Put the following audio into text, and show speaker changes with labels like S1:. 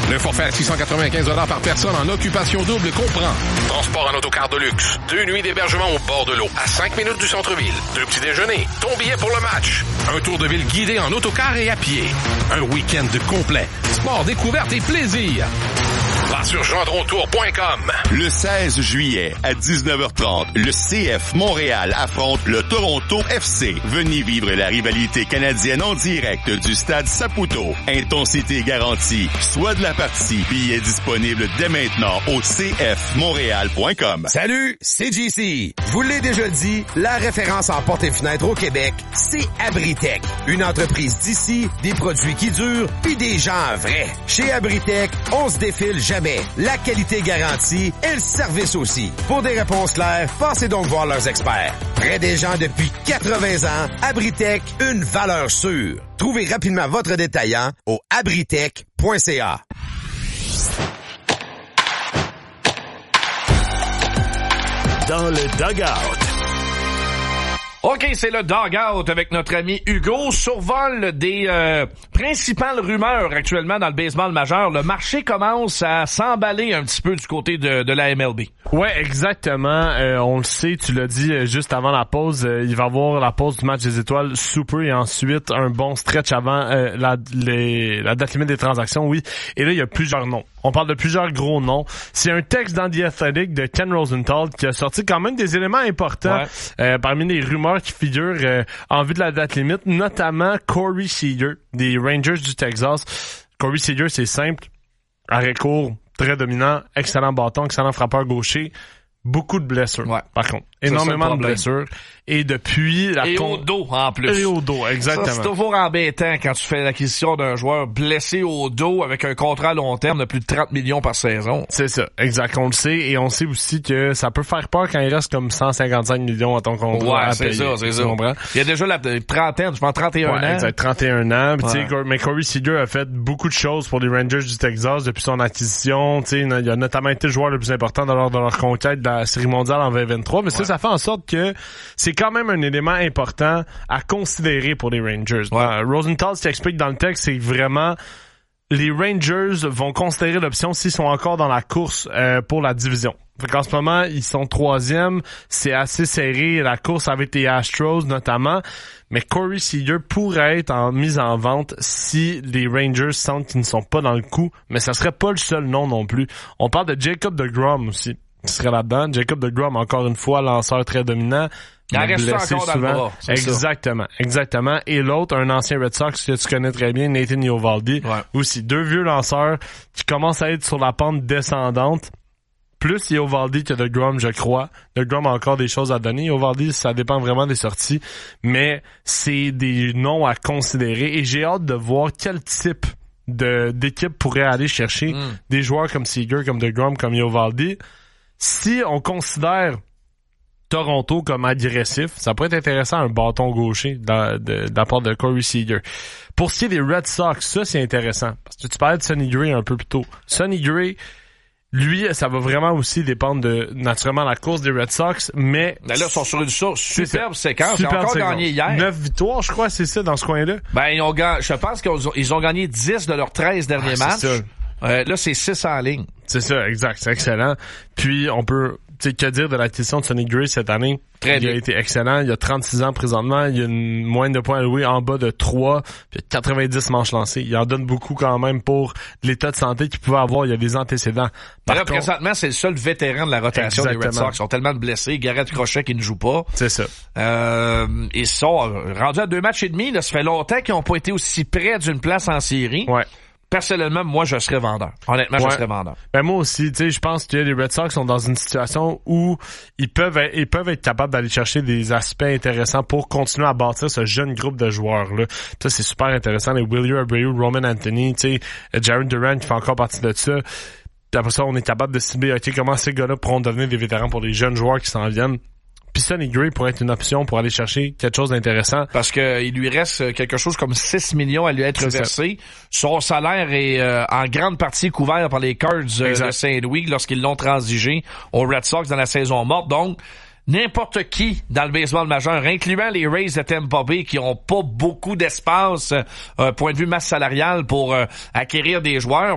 S1: Le forfait à 695 $ par personne en occupation double comprend transport en autocar de luxe, 2 nuits d'hébergement au bord de l'eau, à 5 minutes du centre-ville, 2 petits déjeuners, ton billet pour le match, un tour de ville guidé en autocar et à pied, un week-end complet, sport, découverte et plaisir. Va sur gendrontour.com.
S2: Le 16 juillet à 19h30, le CF Montréal affronte le Toronto FC. Venez vivre la rivalité canadienne en direct du stade Saputo. Intensité garantie. Soit de la partie. Billets disponibles dès maintenant au cfmontréal.com.
S3: Salut, c'est JC. Je vous l'ai déjà dit, la référence en portes et fenêtres au Québec, c'est Abritech. Une entreprise d'ici, des produits qui durent, puis des gens vrais. Chez Abritech, on se défile jamais. La qualité garantie et le service aussi. Pour des réponses claires, passez donc voir leurs experts. Près des gens depuis 80 ans, Abritech, une valeur sûre. Trouvez rapidement votre détaillant au abritech.ca.
S4: Dans le dugout.
S5: OK, c'est le Dugout avec notre ami Hugo. Survol des principales rumeurs actuellement dans le baseball majeur. Le marché commence à s'emballer un petit peu du côté de la MLB.
S6: Ouais, exactement. On le sait, tu l'as dit juste avant la pause. Il va y avoir la pause du match des étoiles super et ensuite un bon stretch avant la date limite des transactions, oui. Et là, il y a plusieurs noms. On parle de plusieurs gros noms. C'est un texte dans The Athletic de Ken Rosenthal qui a sorti quand même des éléments importants parmi les rumeurs qui figurent en vue de la date limite, notamment Corey Seager des Rangers du Texas. Corey Seager, c'est simple, arrêt court, très dominant, excellent bâton, excellent frappeur gaucher, beaucoup de blessures. Par contre, énormément de blessures. Et depuis
S5: au dos en plus.
S6: Et au dos, exactement.
S5: Ça, c'est toujours embêtant quand tu fais l'acquisition d'un joueur blessé au dos avec un contrat à long terme de plus de 30 millions par saison.
S6: C'est ça, exact. On le sait. Et on sait aussi que ça peut faire peur quand il reste comme 155 millions à ton contrat à payer.
S5: C'est ça. Il y a déjà la trentaine, je pense 31 ans.
S6: Exact, 31 ans. Mais Corey Seager a fait beaucoup de choses pour les Rangers du Texas depuis son acquisition. Il a notamment été le joueur le plus important lors de leur conquête de la Série mondiale en 2023. Mais ça fait en sorte que c'est quand même un élément important à considérer pour les Rangers. Rosenthal, ce qu'il explique dans le texte, c'est vraiment les Rangers vont considérer l'option s'ils sont encore dans la course pour la division. Fait qu'en ce moment, ils sont 3e. C'est assez serré, la course avec les Astros notamment. Mais Corey Seager pourrait être mise en vente si les Rangers sentent qu'ils ne sont pas dans le coup. Mais ça serait pas le seul nom non plus. On parle de Jacob deGrom aussi, qui serait là-dedans. Jacob deGrom, encore une fois, lanceur très dominant.
S5: Il en reste encore souvent. Dans le bras.
S6: Exactement. Et l'autre, un ancien Red Sox que tu connais très bien, Nathan Eovaldi. Aussi, 2 vieux lanceurs qui commencent à être sur la pente descendante. Plus Eovaldi que deGrom, je crois. deGrom a encore des choses à donner. Eovaldi, ça dépend vraiment des sorties. Mais c'est des noms à considérer. Et j'ai hâte de voir quel type d'équipe pourrait aller chercher des joueurs comme Seager, comme deGrom, comme Eovaldi. Si on considère Toronto comme agressif, ça pourrait être intéressant un bâton gaucher de la part de Corey Seager. Pour ce qui est des Red Sox, ça c'est intéressant. Parce que tu parlais de Sonny Gray un peu plus tôt. Sonny Gray, lui, ça va vraiment aussi dépendre de, naturellement, la course des Red Sox, mais...
S5: Là, ils sont sur une superbe séquence. Ils ont encore gagné hier.
S6: 9 victoires, je crois, c'est ça, dans ce coin-là.
S5: Je pense qu'ils ont gagné 10 de leurs 13 derniers matchs. Là, c'est 6 en ligne.
S6: C'est ça, exact. C'est excellent. Puis, on peut... que dire de l'acquisition de Sonny Gray cette année? Il a été excellent. Il a 36 ans présentement. Il a une moyenne de points alloués en bas de 3. Puis 90 manches lancées. Il en donne beaucoup quand même pour l'état de santé qu'il pouvait avoir. Il y a des antécédents.
S5: Présentement, c'est le seul vétéran de la rotation des Red Sox. Ils sont tellement de blessés. Garrett Crochet qui ne joue pas.
S6: C'est ça.
S5: Ils sont rendus à 2 matchs et demi. Là, ça fait longtemps qu'ils n'ont pas été aussi près d'une place en série. Personnellement, moi, je serais vendeur. Honnêtement, je serais vendeur.
S6: Ben, moi aussi, tu sais, je pense que les Red Sox sont dans une situation où ils peuvent être capables d'aller chercher des aspects intéressants pour continuer à bâtir ce jeune groupe de joueurs-là. Ça, c'est super intéressant. Les Wilyer Abreu, Roman Anthony, tu sais, Jarren Duran qui fait encore partie de ça. Puis après ça, on est capable de cibler, OK, comment ces gars-là pourront devenir des vétérans pour les jeunes joueurs qui s'en viennent. Puis Sonny Gray pourrait être une option pour aller chercher quelque chose d'intéressant.
S5: Parce que il lui reste quelque chose comme 6 millions à lui être versé. Son salaire est en grande partie couvert par les Cards de Saint-Louis lorsqu'ils l'ont transigé aux Red Sox dans la saison morte. Donc, n'importe qui dans le baseball majeur, incluant les Rays de Tampa Bay qui ont pas beaucoup d'espace point de vue masse salariale pour acquérir des joueurs,